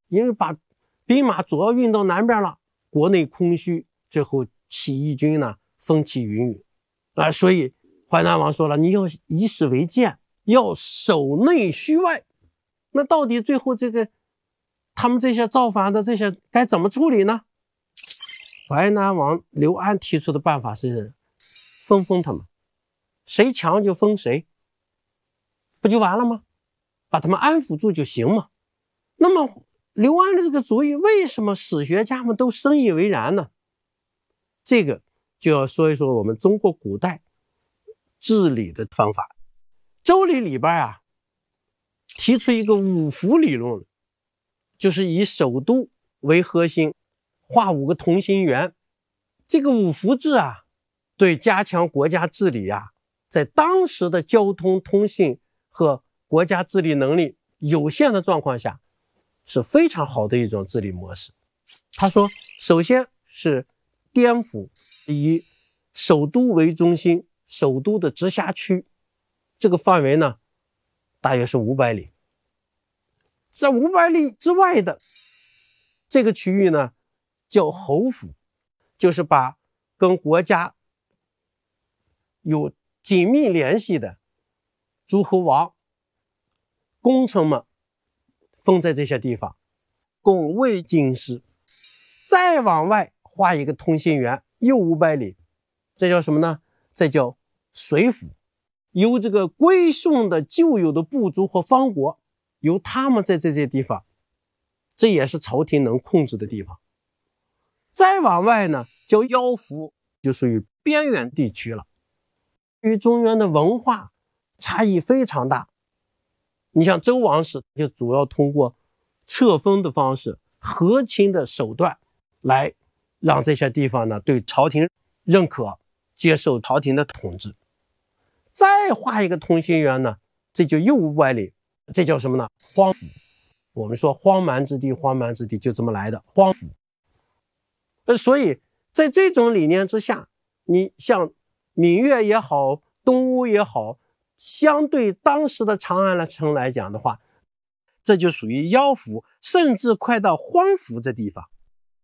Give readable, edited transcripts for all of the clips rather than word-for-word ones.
因为把兵马主要运到南边了，国内空虚，最后起义军呢风起云涌所以淮南王说了，你要以史为鉴，要守内虚外。那到底最后他们这些造反的这些该怎么处理呢？淮南王刘安提出的办法是封他们，谁强就封谁，不就完了吗？把他们安抚住就行嘛。那么刘安的这个主意，为什么史学家们都深以为然呢？这个就要说一说我们中国古代治理的方法。周礼里边提出一个五府理论，就是以首都为核心，划5个同心圆。这个五府制对加强国家治理在当时的交通通信和国家治理能力有限的状况下，是非常好的一种治理模式。他说，首先是颠府，以首都为中心，首都的直辖区，这个范围呢大约是500里。在500里之外的这个区域呢叫侯府，就是把跟国家有紧密联系的诸侯王、功臣们封在这些地方，拱卫京师。再往外画一个同心圆，又500里，这叫什么呢？这叫随府，由这个归顺的旧有的部族和方国，由他们在这些地方，这也是朝廷能控制的地方。再往外呢叫腰府，就属于边远地区了。与中原的文化差异非常大。你像周王室就主要通过册封的方式、和亲的手段来让这些地方呢对朝廷认可，接受朝廷的统治。再画一个同心圆呢，这就又500里，这叫什么呢？荒府。我们说荒蛮之地，荒蛮之地就这么来的，荒府。所以在这种理念之下，你像闽越也好，东吴也好，相对当时的长安城来讲的话，这就属于腰府，甚至快到荒府这地方。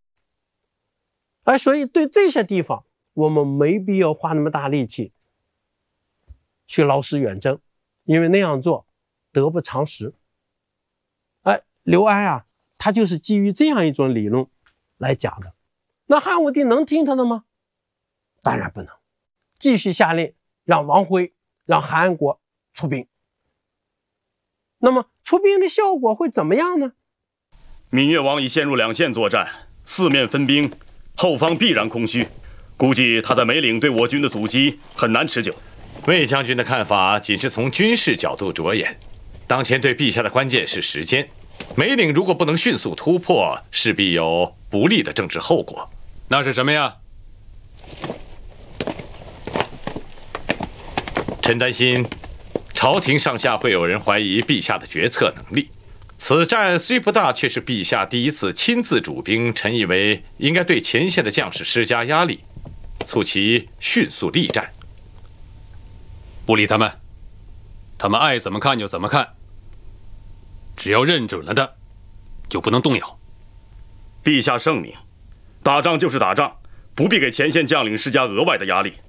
所以对这些地方我们没必要花那么大力气去劳师远征，因为那样做得不偿失。刘安他就是基于这样一种理论来讲的。那汉武帝能听他的吗？当然不能。继续下令让王辉、让韩安国出兵。那么出兵的效果会怎么样呢？ 闽越王已陷入2线作战，四面分兵，后方必然空虚，估计他在梅岭对我军的阻击很难持久。 魏将军的看法仅是从军事角度着眼，当前对陛下的关键是时间。梅岭如果不能迅速突破，势必有不利的政治后果。 那是什么呀？ 臣担心朝廷上下会有人怀疑陛下的决策能力。此战虽不大，却是陛下第一次亲自主兵，臣以为应该对前线的将士施加压力，促其迅速力战。 不理他们，他们爱怎么看就怎么看，只要认准了的就不能动摇。 陛下圣明，打仗就是打仗，不必给前线将领施加额外的压力。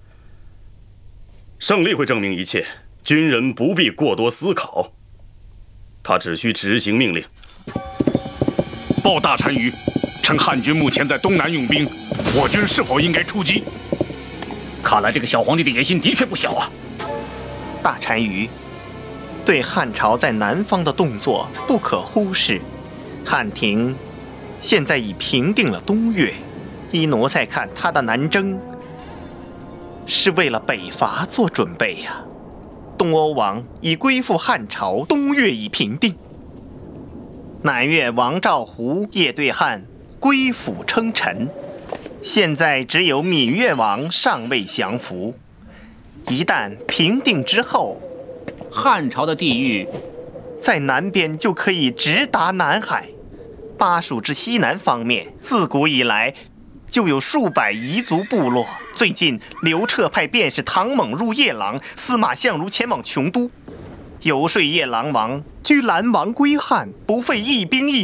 胜利会证明一切，军人不必过多思考，他只需执行命令。 报大单于，趁汉军目前在东南用兵，我军是否应该出击？ 看来这个小皇帝的野心的确不小啊！ 大单于，对汉朝在南方的动作不可忽视。汉廷现在已平定了东越，依奴才看，他的南征是为了北伐做准备呀。东欧王已归附汉朝，东越已平定。南越王赵胡也对汉归附称臣，现在只有闽越王尚未降服。一旦平定之后， 汉朝的地域在南边就可以直达南海。巴蜀之西南方面，自古以来就有数百彝族部落。最近刘彻派便是唐猛入夜郎，司马相如前往琼都，游说夜郎王居兰王归汉，不费一兵一